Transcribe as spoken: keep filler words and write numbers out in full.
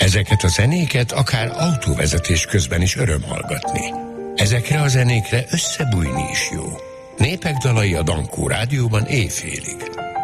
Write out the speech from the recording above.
Ezeket a zenéket akár autóvezetés közben is öröm hallgatni. Ezekre a zenékre összebújni is jó. Népek dalai a Dankó Rádióban éjfélig.